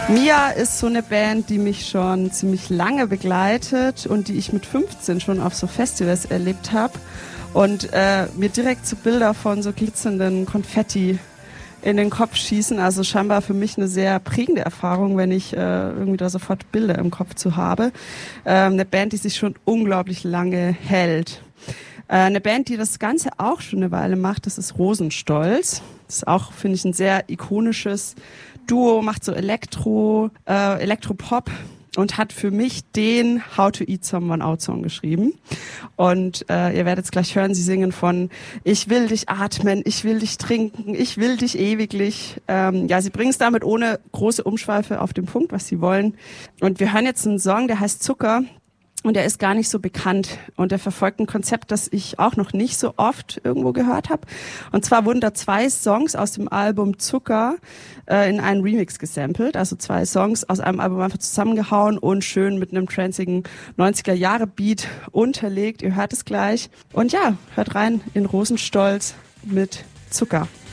Mia ist so eine Band, die mich schon ziemlich lange begleitet und die ich mit 15 schon auf so Festivals erlebt habe und mir direkt so Bilder von so glitzernden Konfetti in den Kopf schießen. Also scheinbar für mich eine sehr prägende Erfahrung, wenn ich irgendwie da sofort Bilder im Kopf zu habe. Eine Band, die sich schon unglaublich lange hält. Eine Band, die das Ganze auch schon eine Weile macht, das ist Rosenstolz. Das ist auch, finde ich, ein sehr ikonisches Duo, macht so Elektropop und hat für mich den How to Eat Someone Out Song geschrieben. Und ihr werdet es gleich hören, sie singen von Ich will dich atmen, ich will dich trinken, ich will dich ewiglich. Sie bringen es damit ohne große Umschweife auf den Punkt, was sie wollen. Und wir hören jetzt einen Song, der heißt Zucker. Und der ist gar nicht so bekannt und der verfolgt ein Konzept, das ich auch noch nicht so oft irgendwo gehört habe. Und zwar wurden da 2 Songs aus dem Album Zucker in einen Remix gesampelt. Also 2 Songs aus einem Album einfach zusammengehauen und schön mit einem tranzigen 90er-Jahre-Beat unterlegt. Ihr hört es gleich. Und ja, hört rein in Rosenstolz mit Zucker.